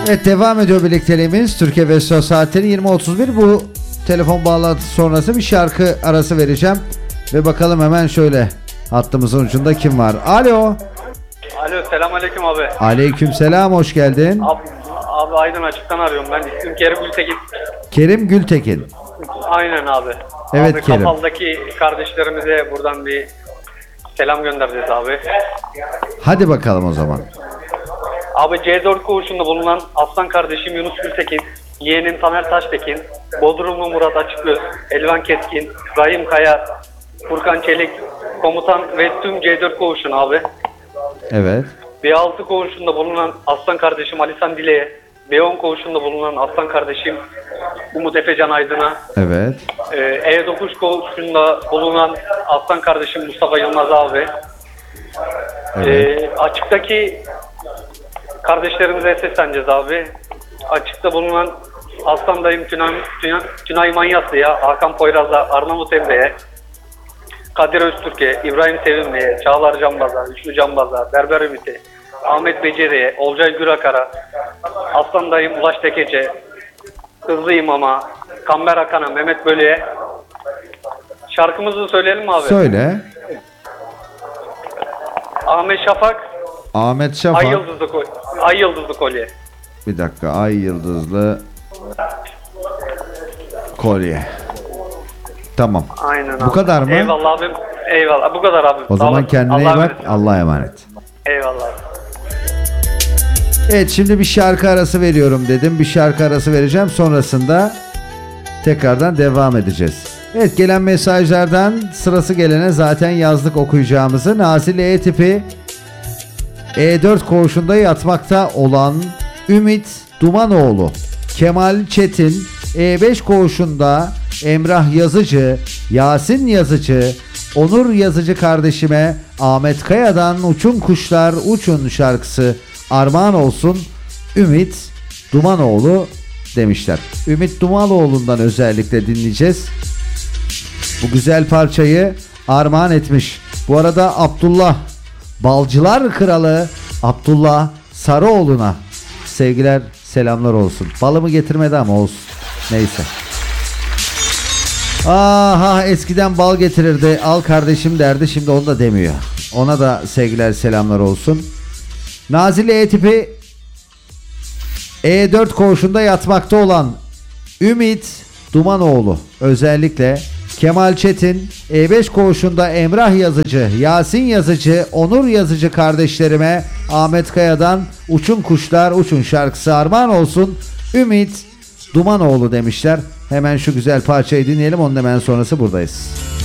Evet, devam ediyor birlikteliğimiz. Türkiye ve Saatleri 20.31. Bu telefon bağlantısı sonrası bir şarkı arası vereceğim. Ve bakalım hemen şöyle hattımızın ucunda kim var? Alo. Alo, selamünaleyküm abi. Aleykümselam, hoş geldin. Abi Aydın Açık'tan arıyorum ben. İsmim Kerim Gültekin. Kerim Gültekin. Aynen abi. Evet abi, Kerim. Kafal'daki kardeşlerimize buradan bir selam göndereceğiz abi. Hadi bakalım o zaman. Abi C4 koğuşunda bulunan aslan kardeşim Yunus Gültekin, yeğenim Tamer Taştekin, Bodrumlu Murat Açıkgöz, Elvan Keskin, Rahim Kaya, Furkan Çelik, komutan ve tüm C4 koğuşun abi. Evet. B6 koğuşunda bulunan aslan kardeşim Alisan Dile'ye, B10 koğuşunda bulunan aslan kardeşim Umut Efecan Aydın'a, Evet. E9 koğuşunda bulunan aslan kardeşim Mustafa Yılmaz abi. Evet. Açıktaki kardeşlerimize sesleneceğiz abi. Açıkta bulunan aslan dayım Tünay Manyaslı'ya, Hakan Poyraz'a, Arnavut Emre'ye, Kadir Öztürk'e, İbrahim Sevimli'ye, Çağlar Cambaz'a, Üçlü Cambaz'a, Berber Ümit'e, Ahmet Beceri'ye, Olcay Gürakar'a, Aslan dayım Ulaş Tekece, Hızlı İmam'a, Kamber Hakan'a, Mehmet Bölü'ye. Şarkımızı söyleyelim mi abi? Söyle. Ahmet Şafak, Ahmet Şafak. Ay Yıldızlı Kolye. Bir dakika. Ay yıldızlı kolye. Tamam. Aynen abi. Bu kadar mı? Eyvallah abim. Eyvallah. Bu kadar abim. O Sağ zaman olasın. kendine iyi Allah'a bak. emanet. Allah'a emanet. Eyvallah. Evet, şimdi bir şarkı arası veriyorum dedim. Bir şarkı arası vereceğim. Sonrasında tekrardan devam edeceğiz. Evet, gelen mesajlardan sırası gelene zaten yazdık okuyacağımızı. Nazilli E tipi E4 koğuşunda yatmakta olan Ümit Dumanoğlu, Kemal Çetin, E5 koğuşunda Emrah Yazıcı, Yasin Yazıcı, Onur Yazıcı kardeşime Ahmet Kaya'dan Uçun Kuşlar Uçun şarkısı armağan olsun Ümit Dumanoğlu demişler. Ümit Dumanoğlu'ndan özellikle dinleyeceğiz. Bu güzel parçayı armağan etmiş. Bu arada Abdullah, Balcılar Kralı Abdullah Sarıoğlu'na sevgiler, selamlar olsun. Balımı getirmedi ama olsun. Neyse. Aha, eskiden bal getirirdi, al kardeşim derdi, şimdi onu da demiyor. Ona da sevgiler, selamlar olsun. Nazilli E tipi E4 koğuşunda yatmakta olan Ümit Dumanoğlu, özellikle Kemal Çetin, E5 koğuşunda Emrah Yazıcı, Yasin Yazıcı, Onur Yazıcı kardeşlerime Ahmet Kaya'dan Uçun Kuşlar Uçun şarkısı armağan olsun Ümit Dumanoğlu demişler. Hemen şu güzel parçayı dinleyelim, onun hemen sonrası buradayız.